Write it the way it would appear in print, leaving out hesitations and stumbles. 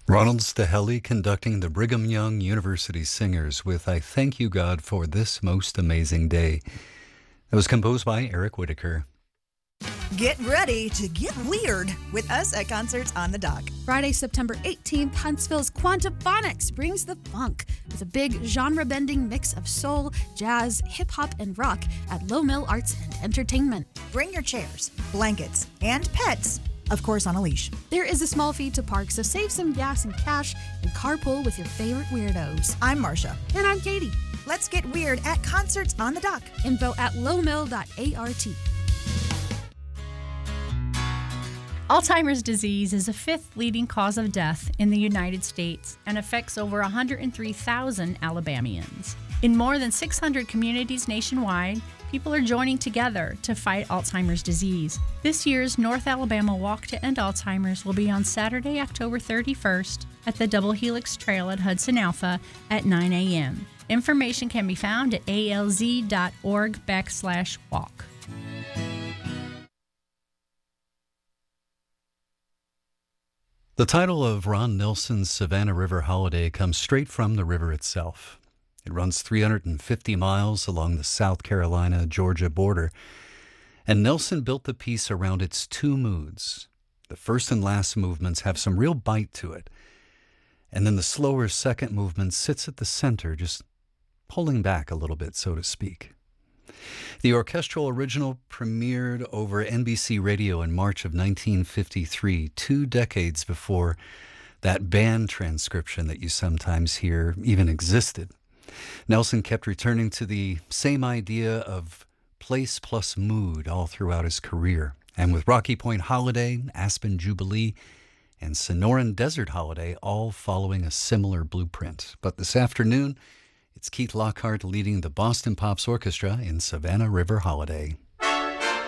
Ronald Stahelli conducting the Brigham Young University Singers with I Thank You, God, for This Most Amazing Day. It was composed by Eric Whitaker. Get ready to get weird with us at Concerts on the Dock. Friday, September 18th, Huntsville's Quantaphonics brings the funk with a big genre-bending mix of soul, jazz, hip-hop, and rock at Low Mill Arts and Entertainment. Bring your chairs, blankets, and pets, of course on a leash. There is a small fee to park, so save some gas and cash and carpool with your favorite weirdos. I'm Marcia. And I'm Katie. Let's get weird at Concerts on the Dock. Info at lowmill.art. Alzheimer's disease is the fifth leading cause of death in the United States and affects over 103,000 Alabamians. In more than 600 communities nationwide, people are joining together to fight Alzheimer's disease. This year's North Alabama Walk to End Alzheimer's will be on Saturday, October 31st at the Double Helix Trail at Hudson Alpha at 9 a.m. Information can be found at alz.org/walk. The title of Ron Nilsen's Savannah River Holiday comes straight from the river itself. It runs 350 miles along the South Carolina-Georgia border, and Nilsen built the piece around its two moods. The first and last movements have some real bite to it, and then the slower second movement sits at the center, just pulling back a little bit, so to speak. The orchestral original premiered over NBC Radio in March of 1953, 2 decades before that band transcription that you sometimes hear even existed. Nelson kept returning to the same idea of place plus mood all throughout his career. And with Rocky Point Holiday, Aspen Jubilee, and Sonoran Desert Holiday all following a similar blueprint. But this afternoon, it's Keith Lockhart leading the Boston Pops Orchestra in Savannah River Holiday.